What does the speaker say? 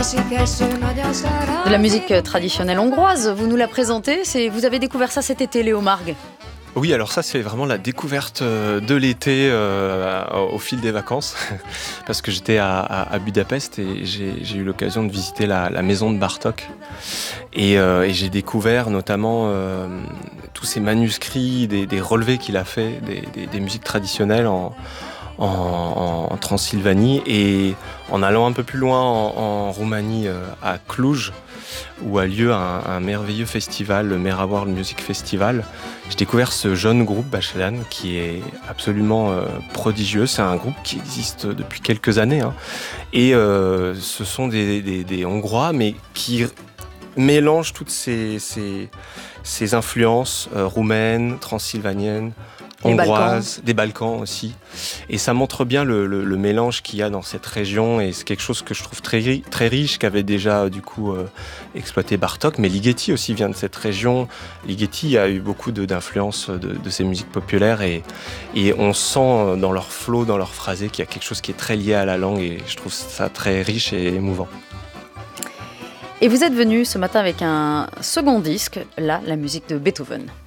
De la musique traditionnelle hongroise, vous nous la présentez, vous avez découvert ça cet été, Léo Margues? Oui, alors ça c'est vraiment la découverte de l'été au fil des vacances parce que j'étais à Budapest et j'ai eu l'occasion de visiter la maison de Bartók et j'ai découvert notamment tous ces manuscrits, des relevés qu'il a fait des musiques traditionnelles en Transylvanie et en allant un peu plus loin en Roumanie, à Cluj, où a lieu un merveilleux festival, le Mera World Music Festival. J'ai découvert ce jeune groupe Bachelán qui est absolument prodigieux. C'est un groupe qui existe depuis quelques années, hein. Et ce sont des Hongrois, mais qui mélangent toutes ces influences roumaines, transylvaniennes, hongroise, des Balkans aussi. Et ça montre bien le mélange qu'il y a dans cette région et c'est quelque chose que je trouve très, très riche qu'avait déjà du coup exploité Bartók. Mais Ligeti aussi vient de cette région. Ligeti a eu beaucoup d'influence de ces musiques populaires et on sent dans leur flow, dans leur phrasé qu'il y a quelque chose qui est très lié à la langue et je trouve ça très riche et émouvant. Et vous êtes venu ce matin avec un second disque, là, la musique de Beethoven.